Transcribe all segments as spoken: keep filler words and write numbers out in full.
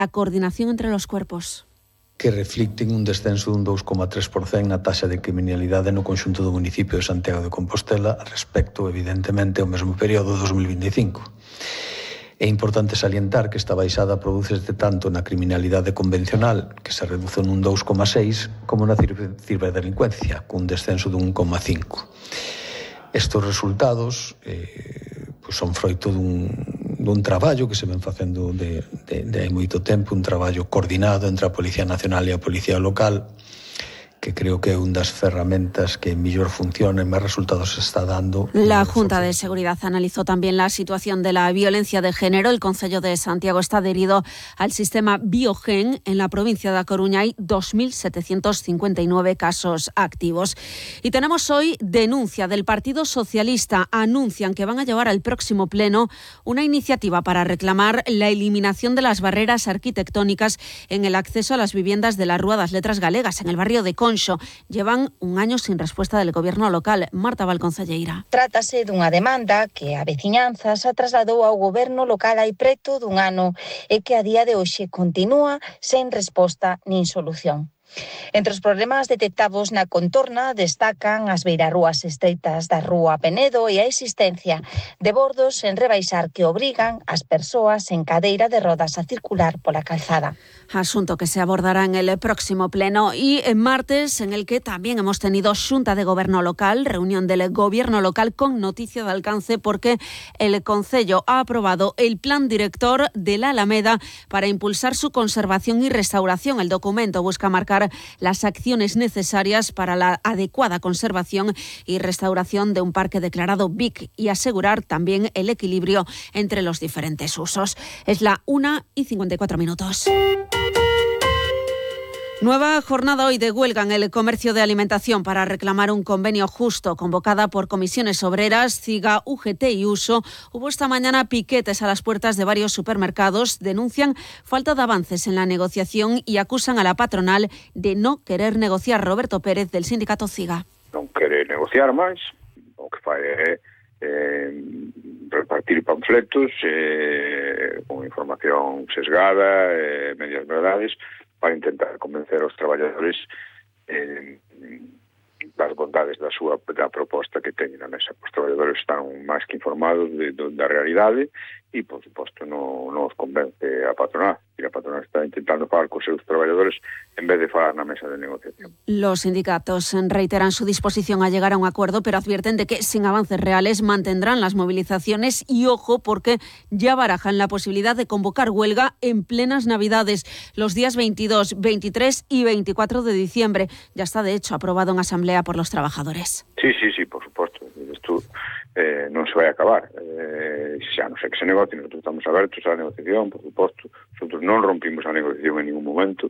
la coordinación entre los cuerpos. Que reflicten un descenso dun dous coma tres por cento na taxa de criminalidade no conxunto do municipio de Santiago de Compostela respecto, evidentemente, ao mesmo período de dos mil vinte e cinco. É importante salientar que esta baixada prodúcese tanto na criminalidade convencional, que se reduce nun dous coma seis, como na ciberdelincuencia, cun descenso dun un coma cinco. Estes resultados eh, pues son froito dun, dun traballo que se ven facendo de, de, de hai moito tempo, un traballo coordinado entre a Policía Nacional e a Policía Local, que creo que é unha das ferramentas que mellor funciona e máis resultados está dando. La Junta de Seguridad analizó también la situación de la violencia de género. El Concello de Santiago está adherido al sistema Biogen. En la provincia de A Coruña hay dos mil setecientos cincuenta y nueve casos activos. Y tenemos hoy denuncia del Partido Socialista. Anuncian que van a llevar al próximo pleno una iniciativa para reclamar la eliminación de las barreras arquitectónicas en el acceso a las viviendas de la Rúa das Letras Galegas, en el barrio de Conxo. Llevan un año sin respuesta del gobierno local. Marta Valconcelleira. Trátase dunha demanda que a veciñanza se trasladou ao goberno local hai preto dun ano e que a día de hoxe continúa sen resposta nin solución. Entre os problemas detectados na contorna destacan as beirarrúas estreitas da Rúa Penedo e a existencia de bordos en rebaixar que obrigan as persoas en cadeira de rodas a circular pola calzada. Asunto que se abordará en el próximo pleno y en martes, en el que también hemos tenido Xunta de Gobierno Local, reunión del Gobierno Local con noticia de alcance porque el Concello ha aprobado el plan director de la Alameda para impulsar su conservación y restauración. El documento busca marcar las acciones necesarias para la adecuada conservación y restauración de un parque declarado B I C y asegurar también el equilibrio entre los diferentes usos. Es la una y cincuenta y cuatro minutos. Nueva jornada hoy de huelga en el comercio de alimentación para reclamar un convenio justo, convocada por comisiones obreras, CIGA, U G T y Uso. Hubo esta mañana piquetes a las puertas de varios supermercados, denuncian falta de avances en la negociación y acusan a la patronal de no querer negociar. Roberto Pérez, del sindicato CIGA. Non quere negociar máis, o que fai é eh, repartir panfletos eh, con información sesgada, eh, medias verdades, para intentar convencer aos traballadores eh, das bondades da súa da proposta que teñen na mesa. Os traballadores están máis que informados de, de, da realidade e, por suposto, non, non os convence a patronal. E a patronal está intentando falar cos seus traballadores en vez de falar na mesa de negociación. Los sindicatos reiteran su disposición a llegar a un acuerdo, pero advierten de que sin avances reales mantendrán las movilizaciones y, ojo, porque ya barajan la posibilidad de convocar huelga en plenas Navidades, los días veintidós, veintitrés y veinticuatro de diciembre. Ya está, de hecho, aprobado en asamblea por los trabajadores. Sí, sí, sí, por suposto. Isto eh, non se vai acabar. Eh, xa non sei que se negocie, nosotros estamos abertos á negociación, por suposto. Nosotros non rompimos a negociación en ningún momento.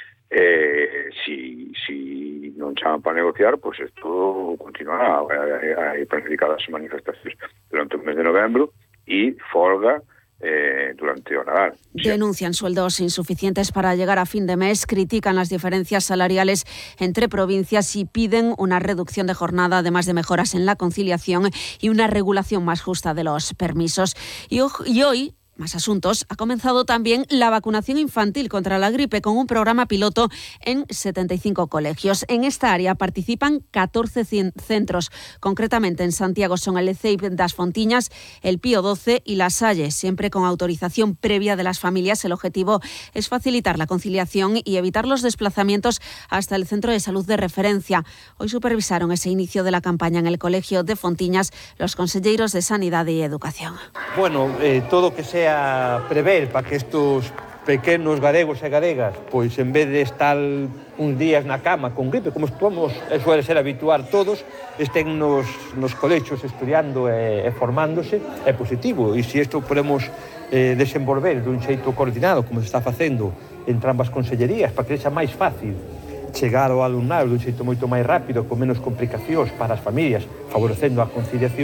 Eh, si, si non chaman para negociar, pois pues isto continuará. Hai planificadas manifestacións durante o mes de novembro e folga Eh, durante o Nadal. Denuncian sueldos insuficientes para llegar a fin de mes, critican las diferencias salariales entre provincias y piden una reducción de jornada, además de mejoras en la conciliación y una regulación más justa de los permisos. Y, y hoy... Más asuntos. Ha comenzado también la vacunación infantil contra la gripe con un programa piloto en setenta y cinco colegios. En esta área participan catorce centros. Concretamente en Santiago son el C E I P das Fontiñas, el Pío doce y La Salle, siempre con autorización previa de las familias. El objetivo es facilitar la conciliación y evitar los desplazamientos hasta el centro de salud de referencia. Hoy supervisaron ese inicio de la campaña en el Colegio de Fontiñas los conselleiros de Sanidad y Educación. Bueno, eh, todo que sea prever para que estos pequenos galegos e galegas, pois en vez de estar uns días na cama con gripe, como estamos, e suele ser habitual todos, estén nos, nos colexios estudiando e, e formándose, é positivo. E se isto podemos eh, desenvolver dun xeito coordinado, como se está facendo entre ambas consellerías, para que sexa máis fácil chegar ao alumnado dun xeito moito máis rápido, con menos complicacións para as familias, favorecendo a conciliación,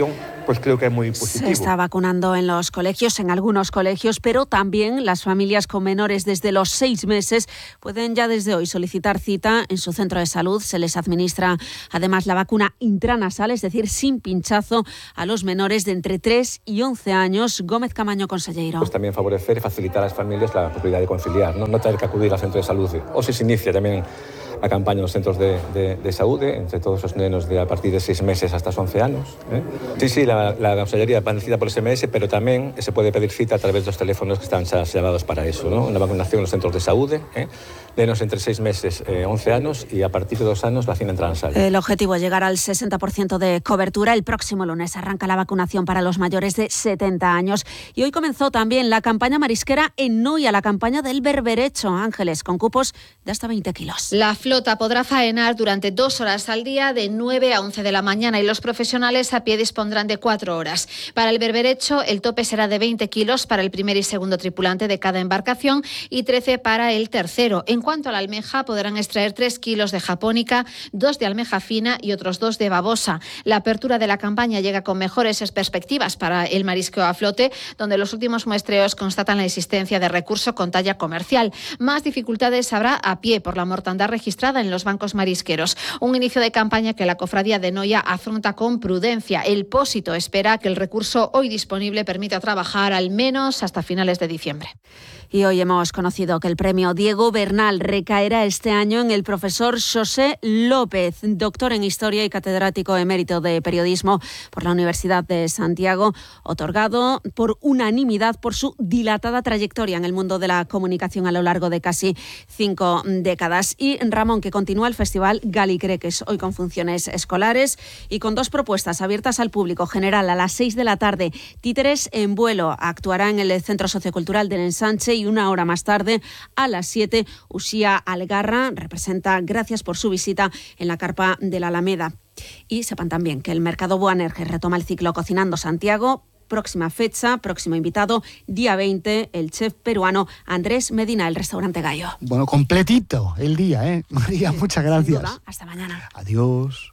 pues creo que es muy positivo. Se está vacunando en los colegios, en algunos colegios, pero también las familias con menores desde los seis meses pueden ya desde hoy solicitar cita en su centro de salud. Se les administra además la vacuna intranasal, es decir, sin pinchazo, a los menores de entre tres y once años. Gómez Camaño, consellero. Pues también favorecer y facilitar a las familias la posibilidad de conciliar, no, no tener que acudir al centro de salud. O si se inicia también la campaña en los centros de, de, de salud, entre todos los nenos de a partir de seis meses hasta once años. ¿eh? Sí, sí, la, la consellería va a cita por S M S, pero también se puede pedir cita a través de los teléfonos que están llamados para eso, ¿no? La vacunación en los centros de salud, ¿eh? nenos entre seis meses, eh, once años, y a partir de dos años vacina intranasal. El objetivo es llegar al sesenta por ciento de cobertura. El próximo lunes arranca la vacunación para los mayores de setenta años. Y hoy comenzó también la campaña marisquera en Noia, la campaña del berberecho, Ángeles, con cupos de hasta veinte kilos. La flota podrá faenar durante dos horas al día de nueve a once de la mañana y los profesionales a pie dispondrán de cuatro horas. Para el berberecho, el tope será de veinte kilos para el primer y segundo tripulante de cada embarcación y trece para el tercero. En cuanto a la almeja, podrán extraer tres kilos de japónica, dos de almeja fina y otros dos de babosa. La apertura de la campaña llega con mejores perspectivas para el marisqueo a flote, donde los últimos muestreos constatan la existencia de recurso con talla comercial. Más dificultades habrá a pie por la mortandad registrada en los bancos marisqueros. Un inicio de campaña que la cofradía de Noia afronta con prudencia. El Pósito espera que el recurso hoy disponible permita trabajar al menos hasta finales de diciembre. Y hoy hemos conocido que el premio Diego Bernal recaerá este año en el profesor José López, doctor en Historia y catedrático emérito de Periodismo por la Universidad de Santiago, otorgado por unanimidad por su dilatada trayectoria en el mundo de la comunicación a lo largo de casi cinco décadas. Y Ramón, que continúa el Festival Galicreques, hoy con funciones escolares y con dos propuestas abiertas al público general a las seis de la tarde. Títeres en vuelo actuará en el Centro Sociocultural del Ensanche y una hora más tarde, a las siete, Uxía Algarra representa Gracias por su visita en la carpa de la Alameda. Y sepan también que el Mercado Boanerges retoma el ciclo Cocinando Santiago. Próxima fecha, próximo invitado, día veinte, el chef peruano Andrés Medina, el restaurante Gallo. Bueno, completito el día, ¿eh? María, muchas gracias. Duda, hasta mañana. Adiós.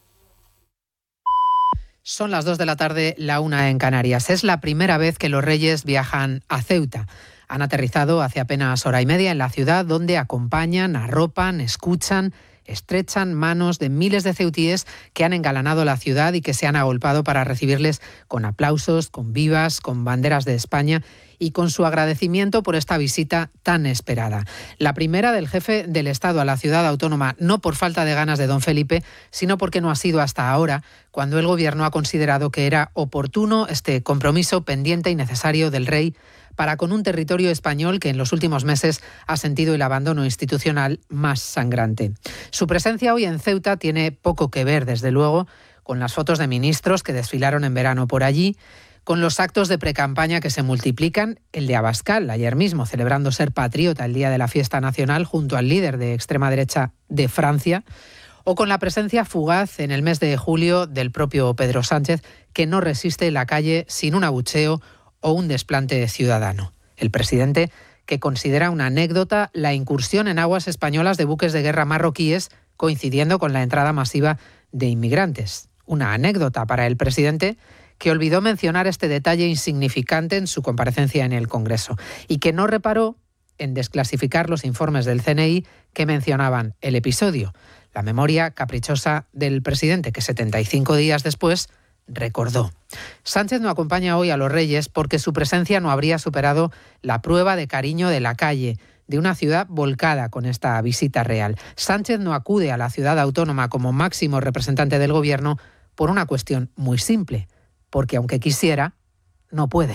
Son las dos de la tarde, la una en Canarias. Es la primera vez que los Reyes viajan a Ceuta. Han aterrizado hace apenas hora y media en la ciudad, donde acompañan, arropan, escuchan, estrechan manos de miles de ceutíes que han engalanado la ciudad y que se han agolpado para recibirles con aplausos, con vivas, con banderas de España y con su agradecimiento por esta visita tan esperada. La primera del jefe del Estado a la ciudad autónoma, no por falta de ganas de don Felipe, sino porque no ha sido hasta ahora, cuando el Gobierno ha considerado que era oportuno este compromiso pendiente y necesario del rey para con un territorio español que en los últimos meses ha sentido el abandono institucional más sangrante. Su presencia hoy en Ceuta tiene poco que ver, desde luego, con las fotos de ministros que desfilaron en verano por allí, con los actos de precampaña que se multiplican, el de Abascal, ayer mismo, celebrando ser patriota el día de la fiesta nacional junto al líder de extrema derecha de Francia, o con la presencia fugaz en el mes de julio del propio Pedro Sánchez, que no resiste la calle sin un abucheo o un desplante ciudadano. El presidente, que considera una anécdota la incursión en aguas españolas de buques de guerra marroquíes, coincidiendo con la entrada masiva de inmigrantes. Una anécdota para el presidente, que olvidó mencionar este detalle insignificante en su comparecencia en el Congreso y que no reparó en desclasificar los informes del C N I que mencionaban el episodio. La memoria caprichosa del presidente, que setenta y cinco días después recordó. Sánchez no acompaña hoy a los Reyes porque su presencia no habría superado la prueba de cariño de la calle, de una ciudad volcada con esta visita real. Sánchez no acude a la ciudad autónoma como máximo representante del Gobierno por una cuestión muy simple, porque aunque quisiera, no puede.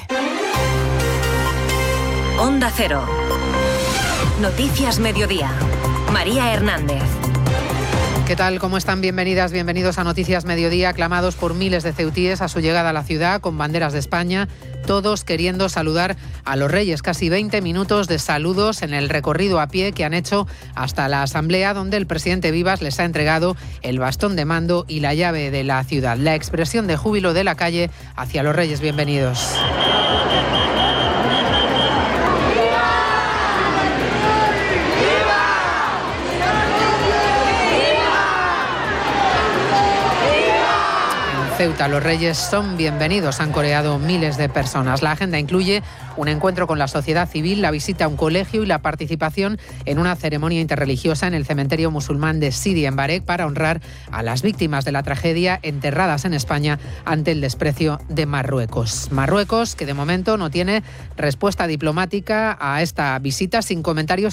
Onda Cero. Noticias Mediodía. María Hernández. ¿Qué tal? ¿Cómo están? Bienvenidas, bienvenidos a Noticias Mediodía, aclamados por miles de ceutíes a su llegada a la ciudad con banderas de España, todos queriendo saludar a los Reyes. Casi veinte minutos de saludos en el recorrido a pie que han hecho hasta la Asamblea, donde el presidente Vivas les ha entregado el bastón de mando y la llave de la ciudad. La expresión de júbilo de la calle hacia los Reyes. Bienvenidos. Ceuta los Reyes son bienvenidos, han coreado miles de personas. La agenda incluye un encuentro con la sociedad civil, la visita a un colegio y la participación en una ceremonia interreligiosa en el cementerio musulmán de Sidi en Barek para honrar a las víctimas de la tragedia enterradas en España ante el desprecio de Marruecos. Marruecos, que de momento no tiene respuesta diplomática a esta visita, sin comentarios